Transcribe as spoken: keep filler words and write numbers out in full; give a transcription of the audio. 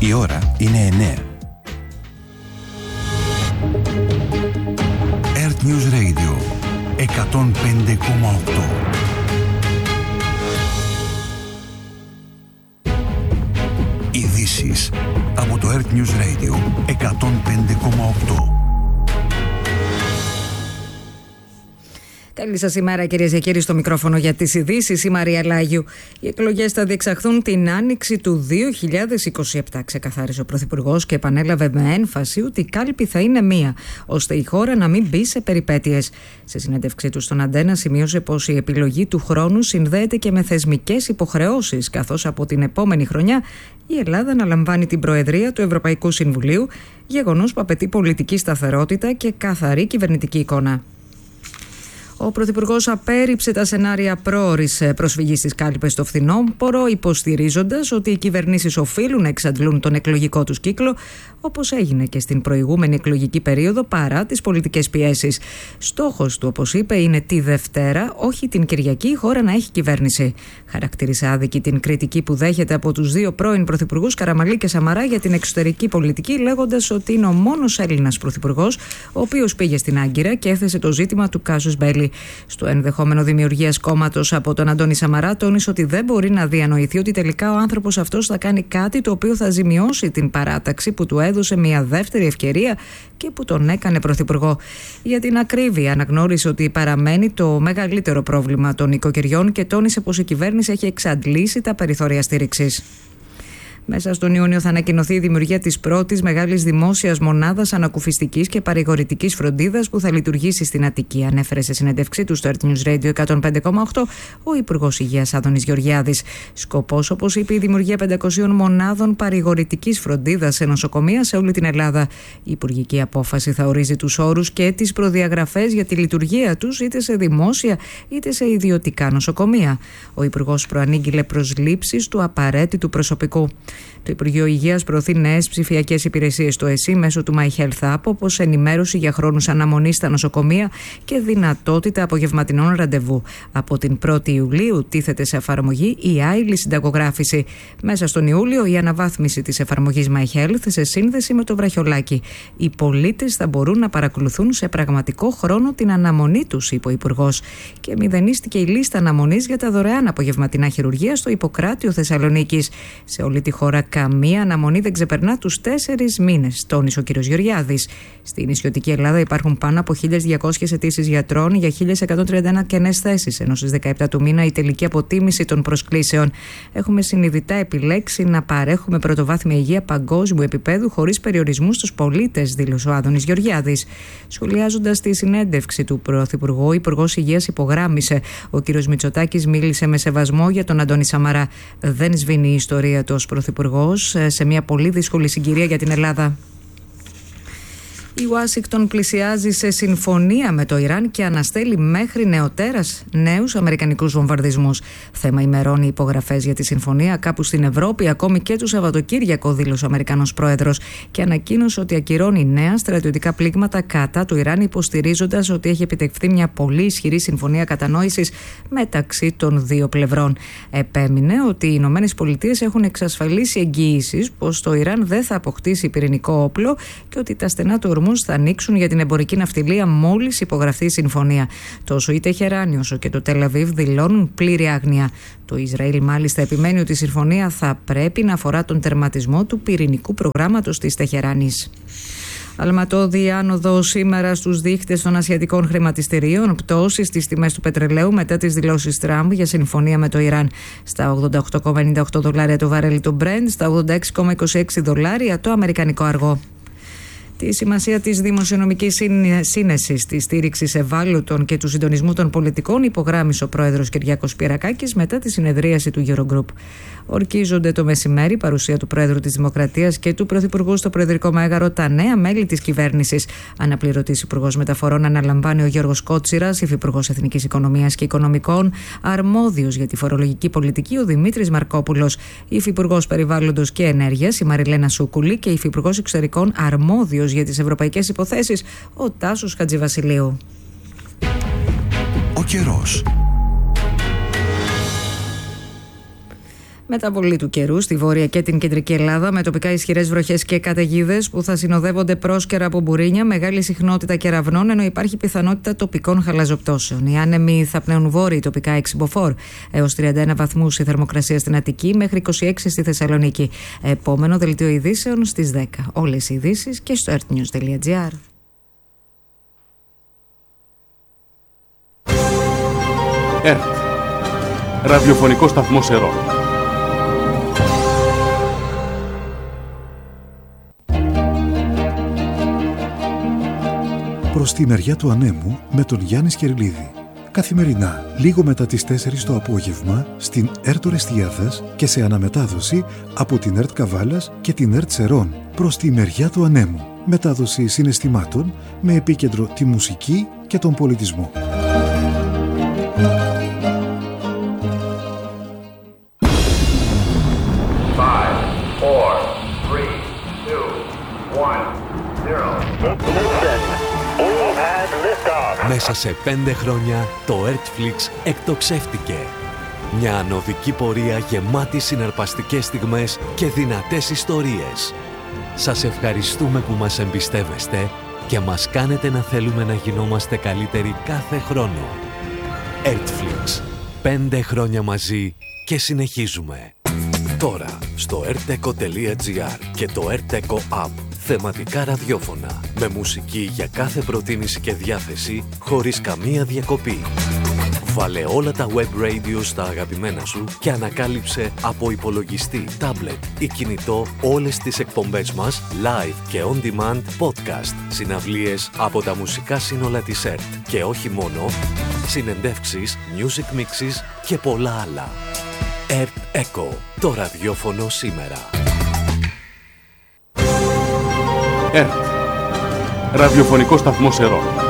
Η ώρα είναι εννέα. Earth News Radio εκατόν πέντε κόμμα οκτώ. Ειδήσεις από το Earth News Radio εκατόν πέντε κόμμα οκτώ. Καλή σας ημέρα, κυρίες και κύριοι, στο μικρόφωνο για τις ειδήσεις, η Μαρία Λάγιου. Οι εκλογές θα διεξαχθούν την άνοιξη του δύο χιλιάδες είκοσι επτά, ξεκαθάρισε ο Πρωθυπουργός και επανέλαβε με έμφαση ότι η κάλπη θα είναι μία, ώστε η χώρα να μην μπει σε περιπέτειες. Σε συνέντευξή του στον Αντένα, σημείωσε πως η επιλογή του χρόνου συνδέεται και με θεσμικές υποχρεώσεις, καθώς από την επόμενη χρονιά η Ελλάδα αναλαμβάνει την Προεδρία του Ευρωπαϊκού Συμβουλίου, γεγονός που απαιτεί πολιτική σταθερότητα και καθαρή κυβερνητική εικόνα. Ο Πρωθυπουργός απέρριψε τα σενάρια πρόωρης προσφυγής στις κάλπες στο φθινόπωρο, υποστηρίζοντας ότι οι κυβερνήσεις οφείλουν να εξαντλούν τον εκλογικό τους κύκλο, όπως έγινε και στην προηγούμενη εκλογική περίοδο, παρά τις πολιτικές πιέσεις. Στόχος του, όπως είπε, είναι τη Δευτέρα, όχι την Κυριακή, η χώρα να έχει κυβέρνηση. Χαρακτήρισε άδικη την κριτική που δέχεται από τους δύο πρώην πρωθυπουργούς, Καραμανλή και Σαμαρά, για την εξωτερική πολιτική, λέγοντας ότι είναι ο μόνος Έλληνας πρωθυπουργός ο οποίος πήγε στην Άγκυρα και έθεσε το ζήτημα του κάσους Μπέλη. Στο ενδεχόμενο δημιουργίας κόμματος από τον Αντώνη Σαμαρά, τόνισε ότι δεν μπορεί να διανοηθεί ότι τελικά ο άνθρωπος αυτός θα κάνει κάτι το οποίο θα ζημιώσει την παράταξη που του έδωσε μια δεύτερη ευκαιρία και που τον έκανε πρωθυπουργό. Για την ακρίβεια, αναγνώρισε ότι παραμένει το μεγαλύτερο πρόβλημα των οικοκυριών και τόνισε πως η κυβέρνηση έχει εξαντλήσει τα περιθώρια στήριξης. Μέσα στον Ιούνιο θα ανακοινωθεί η δημιουργία της πρώτης μεγάλης δημόσιας μονάδας ανακουφιστικής και παρηγορητικής φροντίδας που θα λειτουργήσει στην Αττική, ανέφερε σε συνέντευξή του στο Earth News Radio εκατόν πέντε κόμμα οκτώ ο Υπουργός Υγείας Άδωνης Γεωργιάδης. Σκοπός, όπως είπε, η δημιουργία πεντακοσίων μονάδων παρηγορητικής φροντίδας σε νοσοκομεία σε όλη την Ελλάδα. Η υπουργική απόφαση θα ορίζει τους όρους και τις προδιαγραφές για τη λειτουργία τους, είτε σε δημόσια είτε σε ιδιωτικά νοσοκομεία. Ο Υπουργός προανήγγειλε προσλήψεις του απαραίτητου προσωπικού. Το Υπουργείο Υγείας προωθεί νέες ψηφιακές υπηρεσίες στο ΕΣΥ μέσω του My Health App, όπως ενημέρωση για χρόνους αναμονής στα νοσοκομεία και δυνατότητα απογευματινών ραντεβού. Από την πρώτη Ιουλίου τίθεται σε εφαρμογή η άειλη συνταγογράφηση. Μέσα στον Ιούλιο η αναβάθμιση της εφαρμογής My Health σε σύνδεση με το βραχιολάκι. Οι πολίτες θα μπορούν να παρακολουθούν σε πραγματικό χρόνο την αναμονή τους, είπε ο Υπουργός. Και μηδενίστηκε η λίστα αναμονής για τα δωρεάν απογευματινά χειρουργία στο Ιπποκράτιο Θεσσαλονίκης. Σε όλη τη χώρα καμία αναμονή δεν ξεπερνά τους τέσσερις μήνες, τόνισε ο κ. Γεωργιάδης. Στη νησιωτική Ελλάδα υπάρχουν πάνω από χίλιες διακόσιες αιτήσεις γιατρών για χίλιες εκατόν τριάντα ένα κενές θέσεις, ενώ στις δεκαεπτά του μήνα η τελική αποτίμηση των προσκλήσεων. Έχουμε συνειδητά επιλέξει να παρέχουμε πρωτοβάθμια υγεία παγκόσμιου επίπεδου χωρίς περιορισμού στους πολίτες, δήλωσε ο Άδωνης Γεωργιάδης. Σχολιάζοντας τη συνέντευξη του Πρωθυπουργού, ο Υπουργός Υγείας υπογράμμισε: ο κ. Μητσοτάκης μίλησε με σεβασμό για τον Αντώνη Σαμαρά. Δεν σβήνει η ιστορία του ως Πρωθυπουργός σε μια πολύ δύσκολη συγκυρία για την Ελλάδα. Η Ουάσιγκτον πλησιάζει σε συμφωνία με το Ιράν και αναστέλει μέχρι νεοτέρας νέους αμερικανικούς βομβαρδισμούς. Θέμα ημερών οι υπογραφές για τη συμφωνία κάπου στην Ευρώπη, ακόμη και το Σαββατοκύριακο, δήλωσε ο Αμερικανός πρόεδρος και ανακοίνωσε ότι ακυρώνει νέα στρατιωτικά πλήγματα κατά του Ιράν, υποστηρίζοντας ότι έχει επιτευχθεί μια πολύ ισχυρή συμφωνία κατανόησης μεταξύ των δύο πλευρών. Επέμεινε ότι οι Ηνωμένες Πολιτείες έχουν εξασφαλίσει εγγυήσεις πως το Ιράν δεν θα αποκτήσει πυρηνικό όπλο και ότι τα στενά του ορμού θα ανοίξουν για την εμπορική ναυτιλία μόλις υπογραφεί η συμφωνία. Τόσο η Τεχεράνη όσο και το Τελ Αβίβ δηλώνουν πλήρη άγνοια. Το Ισραήλ μάλιστα επιμένει ότι η συμφωνία θα πρέπει να αφορά τον τερματισμό του πυρηνικού προγράμματος της Τεχεράνης. Αλματώδη άνοδο σήμερα στους δείχτες των ασιατικών χρηματιστηρίων, πτώση στις τιμές του πετρελαίου μετά τις δηλώσεις Τραμπ για συμφωνία με το Ιράν. Στα ογδόντα οκτώ κόμμα ενενήντα οκτώ δολάρια το βαρέλι το Brent, στα ογδόντα έξι κόμμα είκοσι έξι δολάρια το αμερικανικό αργό. Τη σημασία της δημοσιονομικής σύνεσης, της στήριξης ευάλωτων και του συντονισμού των πολιτικών υπογράμμισε ο πρόεδρος Κυριάκος Πυρακάκης μετά τη συνεδρίαση του Eurogroup. Ορκίζονται το μεσημέρι παρουσία του Πρόεδρου της Δημοκρατίας και του Πρωθυπουργού στο Προεδρικό Μέγαρο τα νέα μέλη της κυβέρνησης. Αναπληρωτής Υπουργός Μεταφορών αναλαμβάνει ο Γιώργος Κότσιρας, Υφυπουργός Εθνικής Οικονομίας και Οικονομικών, αρμόδιος για τη φορολογική πολιτική ο Δημήτρης Μαρκόπουλος, Υφυπουργός Περιβάλλοντος και Ενέργειας η Μαριλένα Σούκουλη και Υφυπουργός Εξωτερικών αρμόδιος για τις ευρωπαϊκές υποθέσεις ο Τάσος Χατζηβασιλείου. Ο καιρός. Μεταβολή του καιρού στη βόρεια και την κεντρική Ελλάδα, με τοπικά ισχυρές βροχές και καταιγίδες που θα συνοδεύονται πρόσκαιρα από μπουρίνια, μεγάλη συχνότητα κεραυνών, ενώ υπάρχει πιθανότητα τοπικών χαλαζοπτώσεων. Οι άνεμοι θα πνέουν βόρειοι, τοπικά έξι μποφόρ, έως τριάντα ένα βαθμούς η θερμοκρασία στην Αττική, μέχρι είκοσι έξι στη Θεσσαλονίκη. Επόμενο δελτίο ειδήσεων στις δέκα. Όλες οι ειδήσεις και στο ερτ νιους τελεία τζι άρ. ΕΡΤ, ραδιοφωνικό σταθμό Σερών. Προς τη μεριά του ανέμου με τον Γιάννη Σκερλίδη. Καθημερινά, λίγο μετά τις τέσσερις το απόγευμα, στην ΕΡΤ Ορεστιάδας και σε αναμετάδοση από την ΕΡΤ Καβάλας και την ΕΡΤ Σερών. Προς τη μεριά του ανέμου. Μετάδοση συναισθημάτων με επίκεντρο τη μουσική και τον πολιτισμό. Μέσα σε πέντε χρόνια το Ertflix εκτοξεύτηκε. Μια ανωδική πορεία γεμάτη συναρπαστικές στιγμές και δυνατές ιστορίες. Σας ευχαριστούμε που μας εμπιστεύεστε και μας κάνετε να θέλουμε να γινόμαστε καλύτεροι κάθε χρόνο. Ertflix. Πέντε χρόνια μαζί και συνεχίζουμε. Τώρα στο erteco τελεία τζι άρ και το Erteco App. Θεματικά ραδιόφωνα με μουσική για κάθε προτίμηση και διάθεση χωρίς καμία διακοπή. Βάλε όλα τα web radio στα αγαπημένα σου και ανακάλυψε από υπολογιστή, τάμπλετ ή κινητό όλες τις εκπομπές μας live και on demand podcast, συναυλίες από τα μουσικά σύνολα της ΕΡΤ και όχι μόνο, συνεντεύξεις, music mixes και πολλά άλλα. ΕΡΤ Echo, το ραδιόφωνο σήμερα. ΕΡΤ, ραδιοφωνικό σταθμό Σερών.